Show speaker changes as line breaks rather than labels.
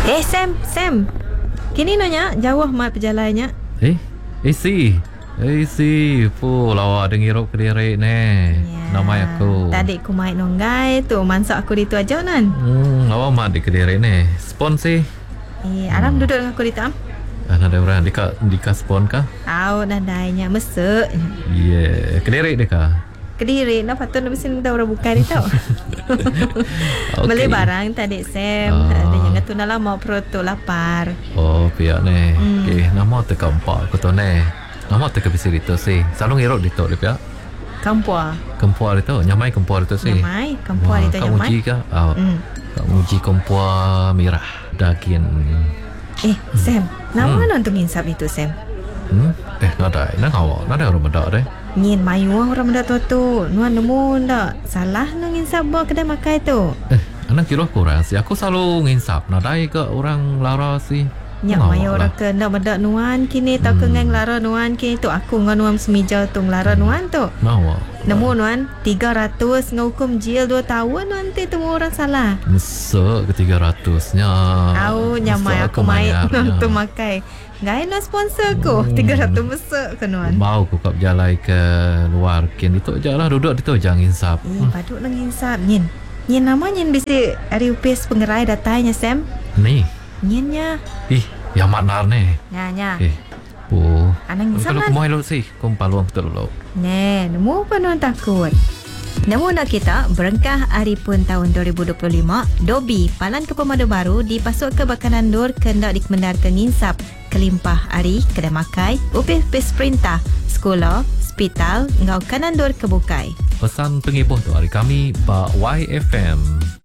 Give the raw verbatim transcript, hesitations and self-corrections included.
Eh Sam, Sam. Kini nanya jauh mat perjalannya.
Eh, eh si. Eh si, pu lawa dengirup kediri ne.
Ya,
Nama aku.
Tadi ku main nonggai tu, mansak aku di tu aja nan.
Hmm, lawa mat di kediri ne. Spon si.
Eh, aram hmm. duduk dengan aku di tam.
Ada orang di ka di ka spon kah?
Au nadainya mesek.
Iya, yeah. Kediri deh kah?
Kediri, nak patut nak mesin dah orang buka ni tau. Okay. Beli barang tadi Sam. Uh. Ada yang tu nak lama perut tu lapar.
Oh, pihak ni.
Hmm.
Okay, nama tu kampak aku tu ni. Nama tu kebisi itu sih. Selalu ngerok di tu dia pihak.
Kampua.
Kampua itu, nyamai kampua itu sih.
Nyamai, kampua itu nyamai.
Kamu uji kah? Oh, hmm. Kamu uji kampua merah daging.
Eh, Sam, nama hmm. nonton insap itu Sam.
Hmm? Eh, nada, nada awak, nada orang benda deh.
Nyin mayu orang benda tu tu. Nuan nemu ndak salah nang insap bawa kedai makai tu.
Eh, anak kira kurang sih. Aku selalu nginsap. Nada ke orang lara sih.
Nyak mayu orang ke ndak benda nuan kini tak hmm. ke lara nuan kini tu aku ngan nuan semija tu lara nuan tu.
Mau.
Nemu nuan tiga ratus ngahukum jil dua tahun nanti temu orang salah.
Mesek ke tiga ratus-nya.
Au nyamai aku main nonton makai. Gaya no sponsor ko hmm. tiga ratus mesek ke nuan.
Mau ku kap jalai ke luar kin itu je lah duduk itu jangan insap.
Eh hmm. paduk nang insap nyin. Nyin nama nyin bisi ari upis pengerai datanya Sam.
Ni.
Nyinnya.
Ih, yang maknar ni.
Nya nya.
Eh. Oh.
Anang insap.
Kalau ku mau elok sih, ku paluang betul lo.
Ne, nemu apa nuan takut. Namun nak kita berengkah hari pun tahun dua ribu dua puluh lima, Dobi Palan ke Pemadu Baru dipasuk ke Bakanan Dur kendak dikemendar ke nginsap kelimpah hari kedai makai, upis-upis perintah, sekolah, hospital, ngau kanan dur kebukai.
Pesan pengibuh tu hari kami ba Y F M.